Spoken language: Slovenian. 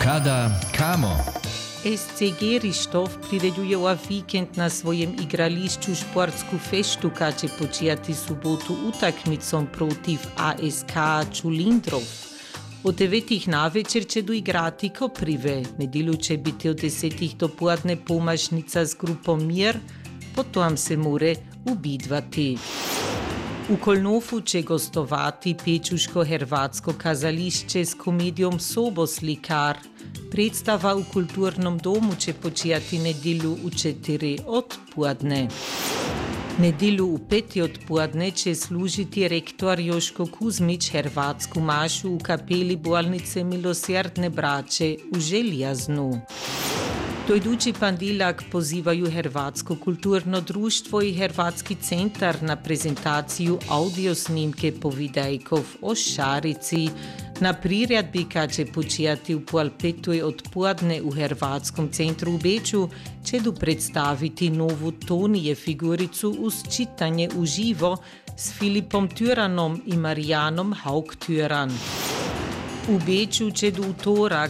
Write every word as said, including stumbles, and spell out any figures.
Kada kamo? S C G Rištov priređuje ova vikend na svojem igrališću športsku feštu, kad će počijati subotu utakmicom protiv A S K Čulindrov. Od devetih navečer će doigrati Koprive. Nedjelju će biti od desetih dopoledne pomašnica s grupom Mir, potom se more ubidvati. U Kolnovu će gostovati pečuško-hrvatsko kazališče s komedijom Soboslikar. Predstava u kulturnom domu će počijati nedjelju u četiri odpoledne. Nedjelju u peti odpoledne će služiti rektor Joško Kuzmić hrvatsku mašu u kapeli bolnice Milosrdne braće u Željaznu. Do idući pandilak pozivaju Hrvatsko kulturno društvo i Hrvatski centar na prezentaciju audiosnimke povidajkov o Šarici. Na priredbi, kad će počijati u pol petoj odpoledne u Hrvatskom centru u Beču, će du predstaviti novu Tonije figuricu uz čitanje uživo s Filipom Tyranom i Marijanom Haug-Tyran. U Beču će do utorak